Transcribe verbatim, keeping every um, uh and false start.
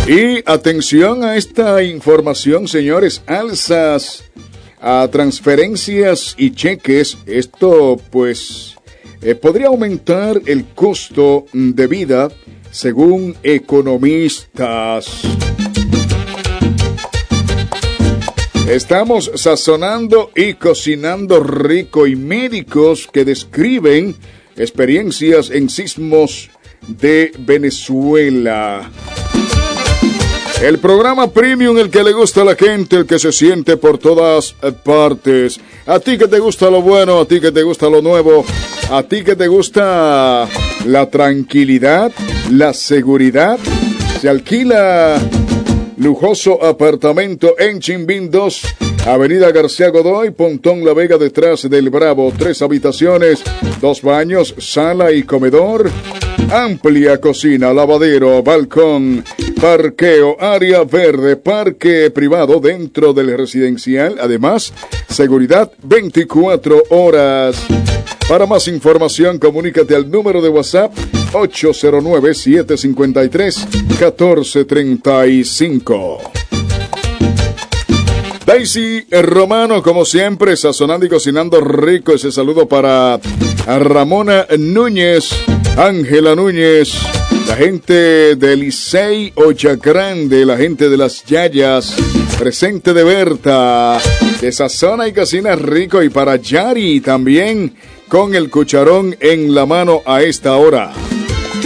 Y atención a esta información, señores, alzas a transferencias y cheques. Esto pues eh, podría aumentar el costo de vida según economistas. Estamos sazonando y cocinando rico, y médicos que describen experiencias en sismos de Venezuela. El programa Premium, el que le gusta a la gente, el que se siente por todas partes. A ti que te gusta lo bueno, a ti que te gusta lo nuevo, a ti que te gusta la tranquilidad, la seguridad. Se alquila lujoso apartamento en Chimbín dos, Avenida García Godoy, Pontón La Vega, detrás del Bravo. Tres habitaciones, dos baños, sala y comedor. Amplia cocina, lavadero, balcón, parqueo, área verde, parque privado dentro del residencial. Además, seguridad veinticuatro horas. Para más información, comunícate al número de WhatsApp ocho cero nueve, siete cinco tres, uno cuatro tres cinco. Daisy Romano, como siempre, sazonando y cocinando rico. Ese saludo para Ramona Núñez, Ángela Núñez, la gente de Licey Ochagrande, la gente de las Yayas, presente de Berta, de sazona y cocina rico. Y para Yari también, con el cucharón en la mano a esta hora.